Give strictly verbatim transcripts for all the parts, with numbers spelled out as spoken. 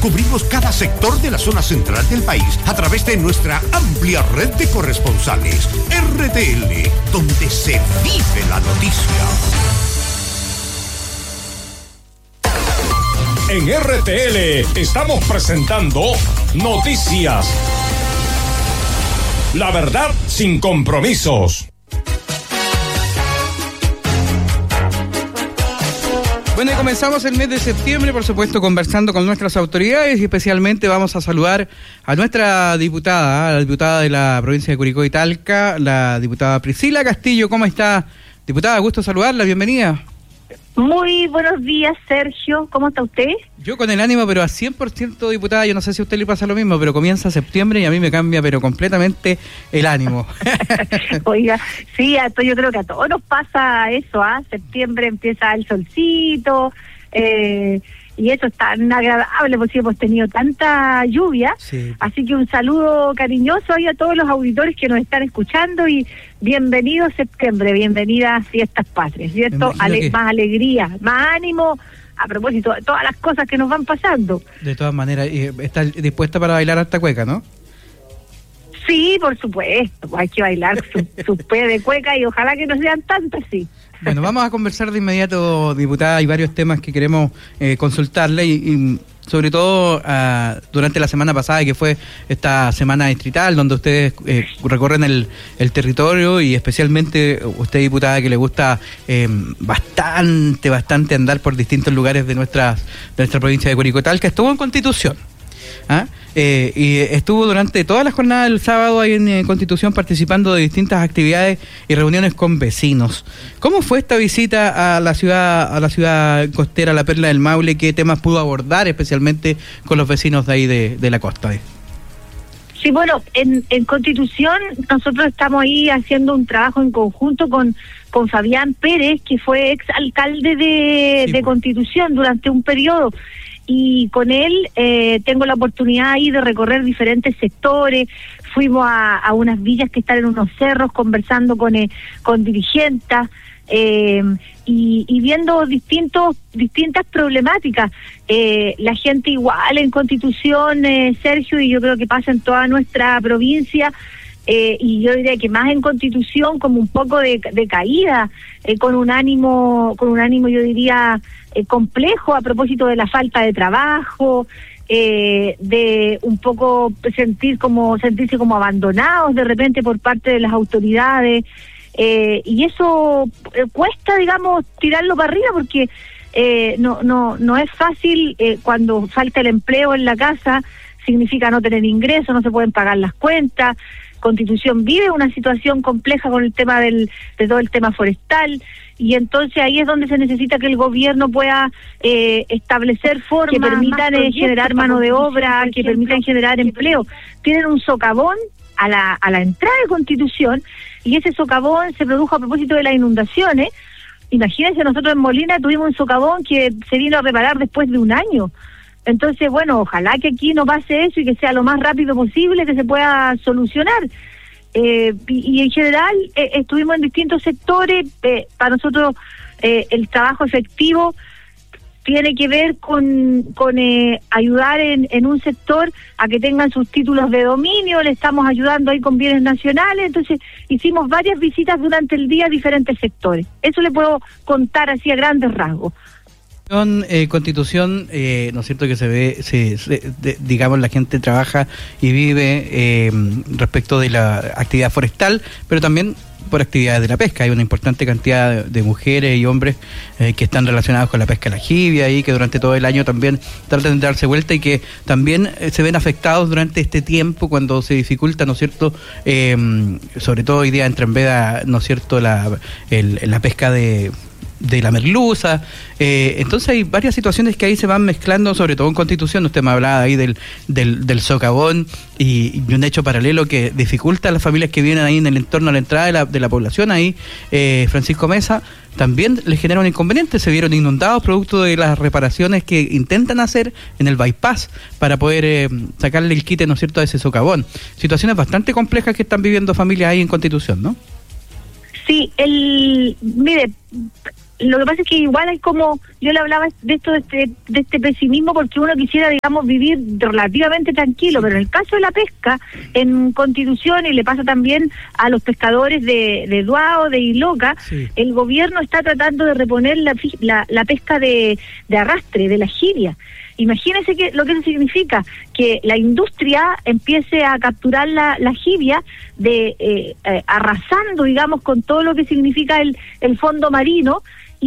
Cubrimos cada sector de la zona central del país a través de nuestra amplia red de corresponsales. R T L, donde se vive la noticia. En R T L estamos presentando Noticias. La verdad sin compromisos. Bueno, y comenzamos el mes de septiembre, por supuesto, conversando con nuestras autoridades y especialmente vamos a saludar a nuestra diputada, a la diputada de la provincia de Curicó y Talca, la diputada Priscila Castillo. ¿Cómo está, diputada? Gusto saludarla, bienvenida. Muy buenos días, Sergio. ¿Cómo está usted? Yo con el ánimo, pero a cien por ciento, diputada. Yo no sé si a usted le pasa lo mismo, pero comienza septiembre y a mí me cambia, pero completamente el ánimo. Oiga, sí, a to- yo creo que a todos nos pasa eso, ¿ah? Septiembre empieza el solcito, eh, y eso es tan agradable porque hemos tenido tanta lluvia. Sí. Así que un saludo cariñoso ahí a todos los auditores que nos están escuchando y bienvenido septiembre, bienvenidas Fiestas Patrias, ¿cierto? Ale- que... Más alegría, más ánimo, a propósito de todas las cosas que nos van pasando. De todas maneras, ¿está dispuesta para bailar harta cueca, no? Sí, por supuesto, hay que bailar su, su pe de cueca y ojalá que no sean tantas, sí. Bueno, vamos a conversar de inmediato, diputada. Hay varios temas que queremos eh, consultarle y, y sobre todo uh, durante la semana pasada, que fue esta semana distrital, donde ustedes eh, recorren el, el territorio y especialmente usted, diputada, que le gusta eh, bastante, bastante andar por distintos lugares de nuestra, de nuestra provincia de Curicó y Talca, estuvo en Constitución. ¿Ah? Eh, y estuvo durante toda la jornada del sábado ahí en eh, Constitución participando de distintas actividades y reuniones con vecinos. ¿Cómo fue esta visita a la ciudad a la ciudad costera, la Perla del Maule? ¿Qué temas pudo abordar especialmente con los vecinos de ahí de, de la costa? Sí, bueno, en, en Constitución nosotros estamos ahí haciendo un trabajo en conjunto con, con Fabián Pérez, que fue ex alcalde de, sí, de Constitución durante un periodo. Y con él eh, tengo la oportunidad ahí de recorrer diferentes sectores. Fuimos a, a unas villas que están en unos cerros conversando con eh, con dirigentes eh, y, y viendo distintos distintas problemáticas. Eh, la gente igual en Constitución, eh, Sergio, y yo creo que pasa en toda nuestra provincia. Eh, y yo diría que más en Constitución, como un poco de, de caída, eh, con un ánimo, con un ánimo yo diría eh, complejo a propósito de la falta de trabajo, eh, de un poco sentir como sentirse como abandonados de repente por parte de las autoridades, eh, y eso eh, cuesta, digamos, tirarlo para arriba porque eh, no no no es fácil eh, cuando falta el empleo en la casa, significa no tener ingresos, no se pueden pagar las cuentas. Constitución vive una situación compleja con el tema del de todo el tema forestal y entonces ahí es donde se necesita que el gobierno pueda eh, establecer formas que permitan eh, generar mano de obra, que permitan generar empleo. Tienen un socavón a la a la entrada de Constitución y ese socavón se produjo a propósito de las inundaciones. Imagínense, nosotros en Molina tuvimos un socavón que se vino a reparar después de un año. Entonces, bueno, ojalá que aquí no pase eso y que sea lo más rápido posible que se pueda solucionar. Eh, y, y en general eh, estuvimos en distintos sectores. Eh, para nosotros eh, el trabajo efectivo tiene que ver con, con eh, ayudar en, en un sector a que tengan sus títulos de dominio. Le estamos ayudando ahí con bienes nacionales. Entonces hicimos varias visitas durante el día a diferentes sectores. Eso le puedo contar así a grandes rasgos. Eh, Constitución, eh, ¿no es cierto?, que se ve, se, se, de, digamos, la gente trabaja y vive eh, respecto de la actividad forestal, pero también por actividades de la pesca. Hay una importante cantidad de, de mujeres y hombres eh, que están relacionados con la pesca a la jibia y que durante todo el año también tratan de darse vuelta y que también eh, se ven afectados durante este tiempo cuando se dificulta, ¿no es cierto?, eh, sobre todo hoy día en Tremveda, ¿no es cierto?, la, el, la pesca de... de la merluza, eh, entonces hay varias situaciones que ahí se van mezclando, sobre todo en Constitución. Usted me hablaba ahí del, del, del socavón y, y un hecho paralelo que dificulta a las familias que vienen ahí en el entorno a la entrada de la, de la población, ahí eh, Francisco Mesa, también les genera un inconveniente. Se vieron inundados producto de las reparaciones que intentan hacer en el bypass para poder eh, sacarle el quite, ¿no es cierto?, a ese socavón. Situaciones bastante complejas que están viviendo familias ahí en Constitución, ¿no? Sí, el mire, lo que pasa es que igual hay como, yo le hablaba de esto, de este, de este pesimismo, porque uno quisiera, digamos, vivir relativamente tranquilo, pero en el caso de la pesca, en Constitución, y le pasa también a los pescadores de, de Duao, de Iloca, sí. El gobierno está tratando de reponer la, la, la pesca de, de arrastre, de la jibia. Imagínense que, lo que eso significa, que la industria empiece a capturar la, la jibia, de eh, eh, arrasando, digamos, con todo lo que significa el, el fondo marino,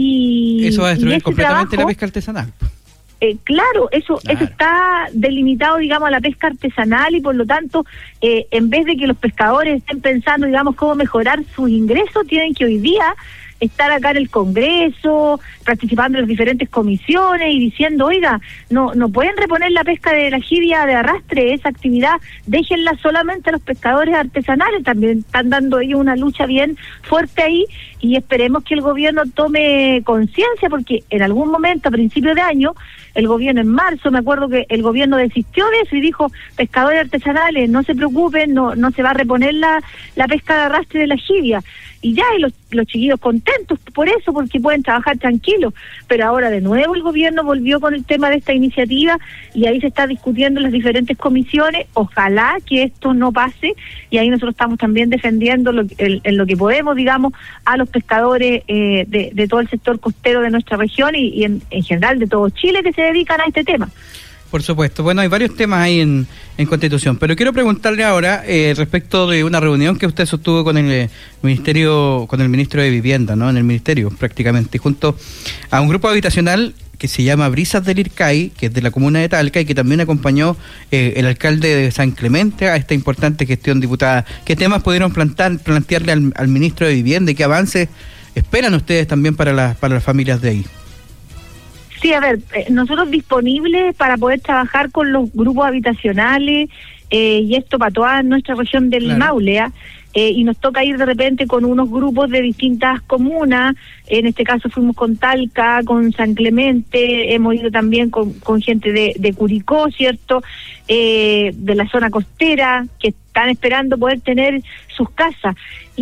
y eso va a destruir completamente trabajo, la pesca artesanal. Eh, claro, eso claro. eso está delimitado, digamos, a la pesca artesanal, y por lo tanto, eh, en vez de que los pescadores estén pensando, digamos, cómo mejorar sus ingresos, tienen que hoy día estar acá en el Congreso, participando en las diferentes comisiones y diciendo, oiga, no no pueden reponer la pesca de la jibia de arrastre, esa actividad, déjenla solamente a los pescadores artesanales. También están dando ellos una lucha bien fuerte ahí, y esperemos que el gobierno tome conciencia, porque en algún momento, a principios de año, el gobierno en marzo, me acuerdo que el gobierno desistió de eso y dijo, pescadores artesanales, no se preocupen, no no se va a reponer la, la pesca de arrastre de la jibia. Y ya, y los, los chiquillos contentos por eso, porque pueden trabajar tranquilos. Pero ahora de nuevo el gobierno volvió con el tema de esta iniciativa, y ahí se está discutiendo en las diferentes comisiones. Ojalá que esto no pase, y ahí nosotros estamos también defendiendo lo, el, en lo que podemos, digamos, a los pescadores eh, de, de todo el sector costero de nuestra región, y, y en, en general de todo Chile, que se dedican a este tema. Por supuesto. Bueno, hay varios temas ahí en, en Constitución, pero quiero preguntarle ahora eh, respecto de una reunión que usted sostuvo con el eh, ministerio, con el ministro de Vivienda, ¿no? En el ministerio, prácticamente, junto a un grupo habitacional que se llama Brisas del Ircay, que es de la comuna de Talca, y que también acompañó eh, el alcalde de San Clemente a esta importante gestión, diputada. ¿Qué temas pudieron plantar, plantearle al, al ministro de Vivienda, y qué avances esperan ustedes también para las para las familias de ahí? Sí, a ver, eh, nosotros disponibles para poder trabajar con los grupos habitacionales, eh, y esto para toda nuestra región del claro. Maule, eh, y nos toca ir de repente con unos grupos de distintas comunas. En este caso fuimos con Talca, con San Clemente, hemos ido también con, con gente de, de Curicó, ¿cierto?, eh, de la zona costera, que están esperando poder tener sus casas.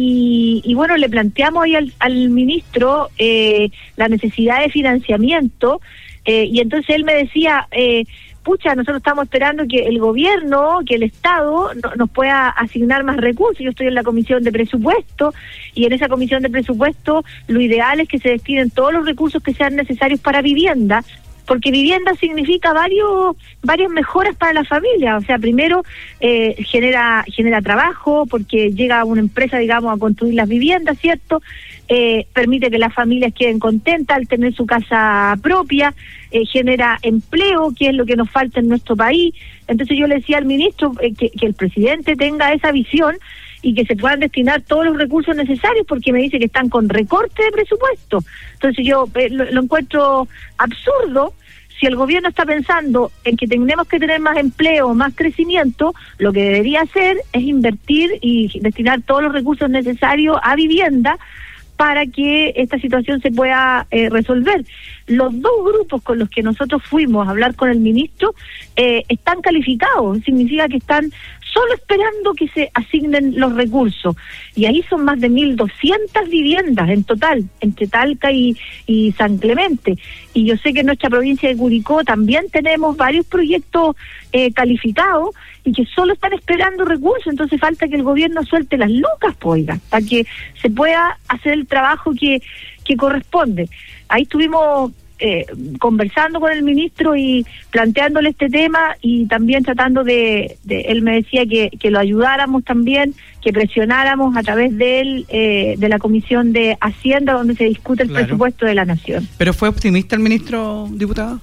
Y, y bueno, le planteamos ahí al, al ministro eh, la necesidad de financiamiento, eh, y entonces él me decía, eh, pucha, nosotros estamos esperando que el gobierno, que el Estado no, nos pueda asignar más recursos. Yo estoy en la comisión de presupuesto, y en esa comisión de presupuesto lo ideal es que se destinen todos los recursos que sean necesarios para vivienda, porque vivienda significa varios varias mejoras para la familia. O sea, primero eh, genera genera trabajo, porque llega una empresa, digamos, a construir las viviendas, ¿cierto? Eh, permite que las familias queden contentas al tener su casa propia, eh, genera empleo, que es lo que nos falta en nuestro país. Entonces yo le decía al ministro eh, que, que el presidente tenga esa visión, y que se puedan destinar todos los recursos necesarios, porque me dice que están con recorte de presupuesto. Entonces yo eh, lo, lo encuentro absurdo. Si el gobierno está pensando en que tenemos que tener más empleo, más crecimiento, lo que debería hacer es invertir y destinar todos los recursos necesarios a vivienda, para que esta situación se pueda eh, resolver. Los dos grupos con los que nosotros fuimos a hablar con el ministro eh, están calificados, significa que están solo esperando que se asignen los recursos, y ahí son más de mil doscientas viviendas en total, entre Talca y, y San Clemente. Y yo sé que en nuestra provincia de Curicó también tenemos varios proyectos eh, calificados, y que solo están esperando recursos. Entonces falta que el gobierno suelte las lucas, poiga, para que se pueda hacer el trabajo que, que corresponde. Ahí estuvimos eh, conversando con el ministro y planteándole este tema, y también tratando de, de él me decía que, que lo ayudáramos también, que presionáramos a través de él, eh, de la Comisión de Hacienda, donde se discute el claro. presupuesto de la Nación. ¿Pero fue optimista el ministro, diputado?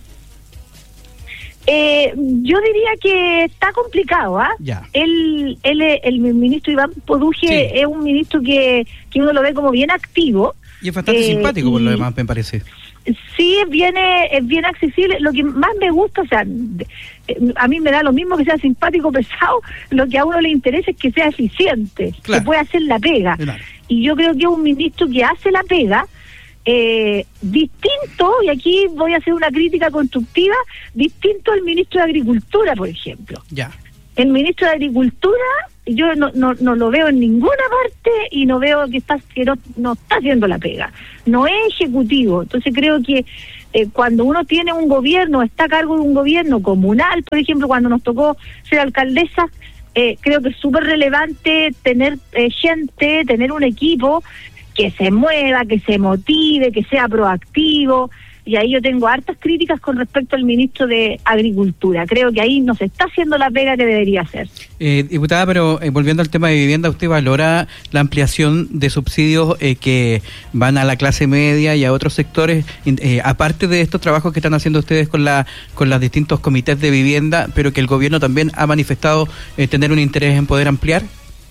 Eh, yo diría que está complicado, ¿ah? ¿eh? Él, él, el ministro Iván Poduje sí. es un ministro que, que uno lo ve como bien activo. Y es bastante eh, simpático, por lo demás, me parece. Sí, es bien, es bien accesible. Lo que más me gusta, o sea, a mí me da lo mismo que sea simpático o pesado, lo que a uno le interesa es que sea eficiente, claro. que pueda hacer la pega. Claro. Y yo creo que es un ministro que hace la pega, Eh, distinto, y aquí voy a hacer una crítica constructiva, distinto al ministro de Agricultura, por ejemplo. Ya. el ministro de Agricultura, yo no, no, no lo veo en ninguna parte y no veo que está que no, no está haciendo la pega, no es ejecutivo. Entonces creo que eh, cuando uno tiene un gobierno, está a cargo de un gobierno comunal, por ejemplo, cuando nos tocó ser alcaldesa, eh, creo que es súper relevante tener eh, gente, tener un equipo que se mueva, que se motive, que sea proactivo. Y ahí yo tengo hartas críticas con respecto al ministro de Agricultura. Creo que ahí no se está haciendo la pega que debería hacer. Eh, diputada, pero eh, volviendo al tema de vivienda, ¿usted valora la ampliación de subsidios eh, que van a la clase media y a otros sectores, eh, aparte de estos trabajos que están haciendo ustedes con la con los distintos comités de vivienda, pero que el gobierno también ha manifestado eh, tener un interés en poder ampliar?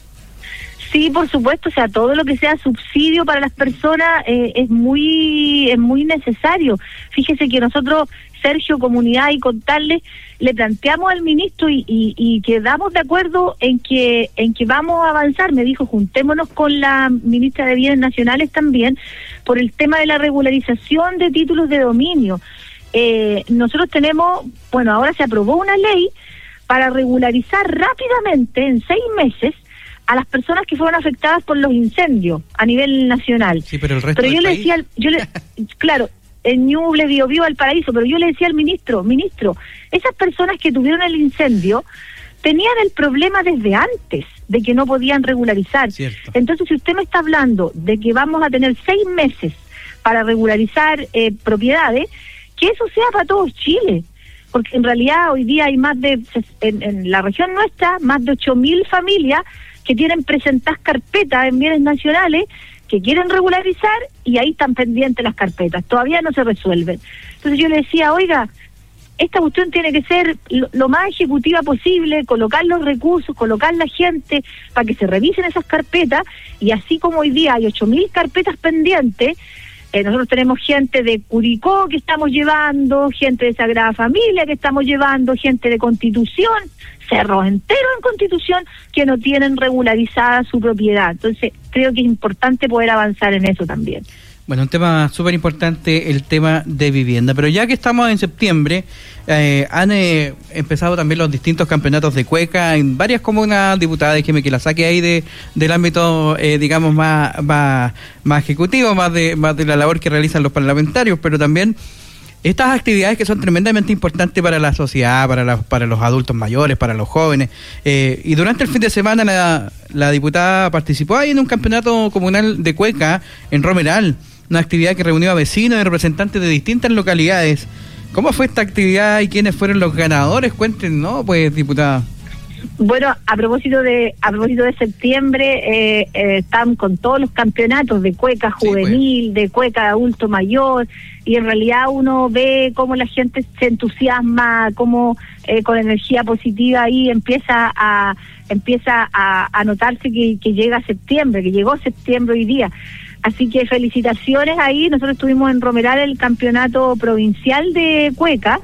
Sí, por supuesto, o sea, todo lo que sea subsidio para las personas eh, es muy es muy necesario. Fíjese que nosotros, Sergio, comunidad y contarles, le planteamos al ministro y, y, y quedamos de acuerdo en que en que vamos a avanzar. Me dijo, juntémonos con la ministra de Bienes Nacionales también por el tema de la regularización de títulos de dominio. Eh, nosotros tenemos, bueno, ahora se aprobó una ley para regularizar rápidamente, en seis meses, a las personas que fueron afectadas por los incendios a nivel nacional. Sí, pero el resto pero yo del le país... decía, yo le, claro, en Ñuble, Biobío, Valparaíso, pero yo le decía al ministro, ministro, esas personas que tuvieron el incendio tenían el problema desde antes de que no podían regularizar. Cierto. Entonces, si usted me está hablando de que vamos a tener seis meses para regularizar eh, propiedades, que eso sea para todo Chile. Porque en realidad hoy día hay más de, en, en la región nuestra, más de ocho mil familias que tienen presentadas carpetas en bienes nacionales, que quieren regularizar y ahí están pendientes las carpetas, todavía no se resuelven. Entonces yo le decía, oiga, esta cuestión tiene que ser lo, lo más ejecutiva posible, colocar los recursos, colocar la gente para que se revisen esas carpetas, y así como hoy día hay ocho mil carpetas pendientes, eh, nosotros tenemos gente de Curicó que estamos llevando, gente de Sagrada Familia que estamos llevando, gente de Constitución, cerros enteros en Constitución que no tienen regularizada su propiedad. Entonces creo que es importante poder avanzar en eso también. Bueno, un tema súper importante, el tema de vivienda. Pero ya que estamos en septiembre, eh, han eh, empezado también los distintos campeonatos de cueca en varias comunas. Diputada, déjeme que la saque ahí de del ámbito, eh, digamos, más, más más ejecutivo, más de más de la labor que realizan los parlamentarios, pero también estas actividades que son tremendamente importantes para la sociedad, para la, para los adultos mayores, para los jóvenes. Eh, y durante el fin de semana la, la diputada participó ahí en un campeonato comunal de cueca en Romeral, una actividad que reunió a vecinos y representantes de distintas localidades. ¿Cómo fue esta actividad y quiénes fueron los ganadores? Cuenten, ¿no? Pues, diputada. Bueno, a propósito de a propósito de septiembre, eh, eh, están con todos los campeonatos de cueca juvenil, sí, pues, de cueca de adulto mayor, y en realidad uno ve cómo la gente se entusiasma, cómo eh, con energía positiva ahí empieza a empieza a, a notarse que, que llega septiembre, que llegó septiembre hoy día. Así que felicitaciones ahí. Nosotros estuvimos en Romeral el campeonato provincial de cueca.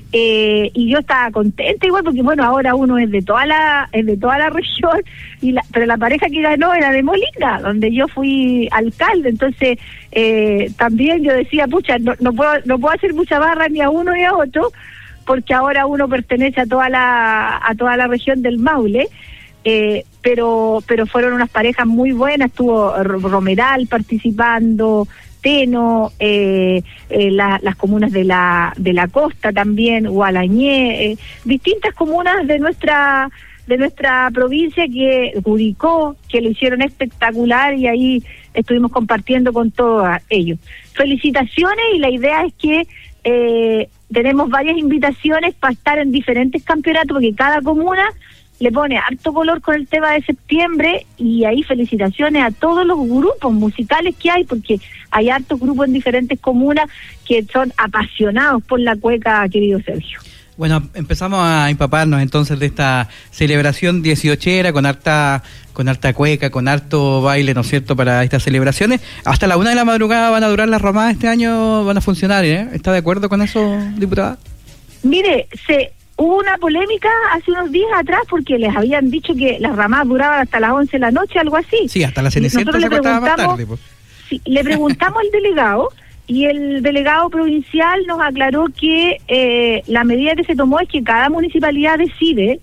Eh, y yo estaba contenta igual porque bueno, ahora uno es de toda la es de toda la región, y la, pero la pareja que ganó era de Molina, donde yo fui alcalde. Entonces eh, también yo decía, pucha, no, no puedo no puedo hacer mucha barra ni a uno ni a otro, porque ahora uno pertenece a toda la a toda la región del Maule. Eh, pero pero fueron unas parejas muy buenas. Estuvo Romeral participando, Teno, eh, eh, la, las comunas de la de la costa también, Gualañé, eh, distintas comunas de nuestra de nuestra provincia, que Curicó, que lo hicieron espectacular, y ahí estuvimos compartiendo con todos ellos. Felicitaciones, y la idea es que eh, tenemos varias invitaciones para estar en diferentes campeonatos, porque cada comuna le pone harto color con el tema de septiembre, y ahí felicitaciones a todos los grupos musicales que hay, porque hay hartos grupos en diferentes comunas que son apasionados por la cueca, querido Sergio. Bueno, empezamos a empaparnos entonces de esta celebración dieciochera con harta con harta cueca, con harto baile, ¿no es cierto?, para estas celebraciones. Hasta la una de la madrugada van a durar las romadas este año, van a funcionar, ¿eh? ¿Está de acuerdo con eso, diputada? Mire, se... Hubo una polémica hace unos días atrás porque les habían dicho que las ramadas duraban hasta las once de la noche, algo así. Sí, hasta la Cenicienta se acostaba más tarde. Pues. Sí, le preguntamos al delegado, y el delegado provincial nos aclaró que eh, la medida que se tomó es que cada municipalidad decide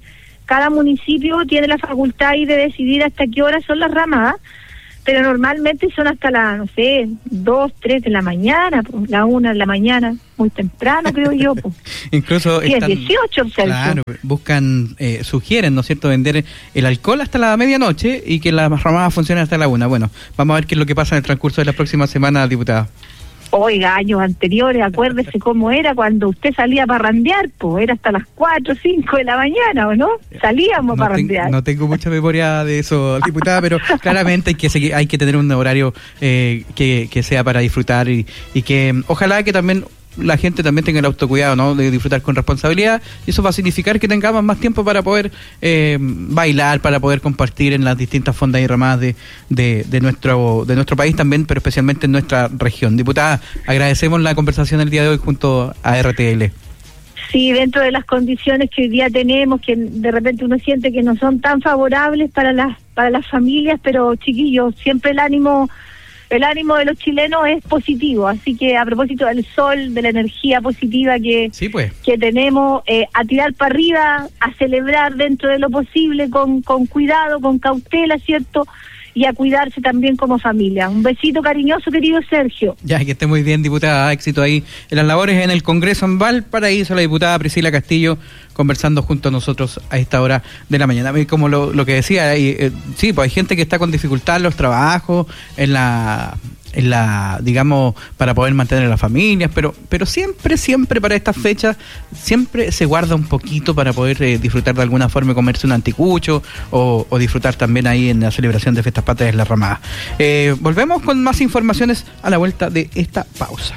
cada municipio tiene la facultad ahí de decidir hasta qué horas son las ramadas, pero normalmente son hasta las, no sé, dos, tres de la mañana, pues, la una de la mañana, muy temprano creo yo. Pues. Incluso sí, están, dieciocho, claro, buscan, eh, sugieren, ¿no es cierto?, vender el alcohol hasta la medianoche y que las ramadas funcionen hasta la una. Bueno, vamos a ver qué es lo que pasa en el transcurso de las próximas semanas, diputada. Oiga, años anteriores, acuérdese cómo era cuando usted salía a parrandear, pues era hasta las cuatro, cinco de la mañana, ¿o no? Salíamos no a parrandear. Ten, no tengo mucha memoria de eso, diputada, pero claramente hay que seguir, hay que tener un horario eh, que, que sea para disfrutar y, y que ojalá que también la gente también tenga el autocuidado, ¿no?, de disfrutar con responsabilidad, y eso va a significar que tengamos más tiempo para poder eh, bailar, para poder compartir en las distintas fondas y ramadas de, de, de nuestro de nuestro país también, pero especialmente en nuestra región. Diputada, agradecemos la conversación el día de hoy junto a R T L. Sí, dentro de las condiciones que hoy día tenemos, que de repente uno siente que no son tan favorables para las para las familias, pero chiquillos, siempre el ánimo El ánimo de los chilenos es positivo, así que a propósito del sol, de la energía positiva que, sí, pues. que tenemos, eh, a tirar para arriba, a celebrar dentro de lo posible, con, con cuidado, con cautela, ¿cierto?, y a cuidarse también como familia. Un besito cariñoso, querido Sergio. Ya, que esté muy bien, diputada. Éxito ahí en las labores en el Congreso en Valparaíso. La diputada Priscila Castillo conversando junto a nosotros a esta hora de la mañana. Como lo, lo que decía, eh, sí, pues hay gente que está con dificultad en los trabajos, en la... en la, digamos, para poder mantener a las familias, pero pero siempre, siempre para estas fechas, siempre se guarda un poquito para poder eh, disfrutar de alguna forma y comerse un anticucho o, o disfrutar también ahí en la celebración de Fiestas Patrias en la Ramada. Eh, volvemos con más informaciones a la vuelta de esta pausa.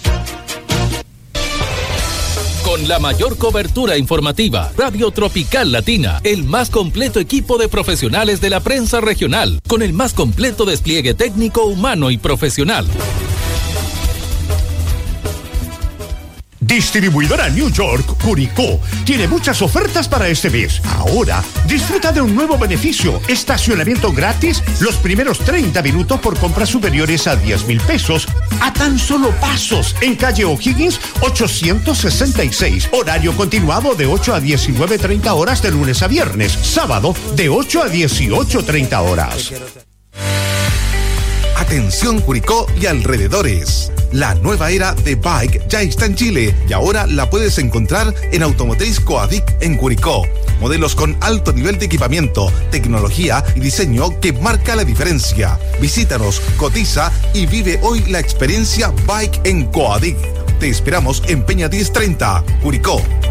Con la mayor cobertura informativa, Radio Tropical Latina, el más completo equipo de profesionales de la prensa regional, con el más completo despliegue técnico, humano y profesional. Distribuidora New York, Curicó, tiene muchas ofertas para este mes. Ahora, disfruta de un nuevo beneficio, estacionamiento gratis los primeros treinta minutos por compras superiores a diez mil pesos, a tan solo pasos, en calle O'Higgins ochocientos sesenta y seis, horario continuado de ocho a diecinueve treinta horas de lunes a viernes, sábado de ocho a dieciocho treinta horas. Atención Curicó y alrededores. La nueva era de Bike ya está en Chile y ahora la puedes encontrar en Automotriz Coadic en Curicó. Modelos con alto nivel de equipamiento, tecnología y diseño que marca la diferencia. Visítanos, cotiza y vive hoy la experiencia Bike en Coadic. Te esperamos en Peña diez treinta, Curicó.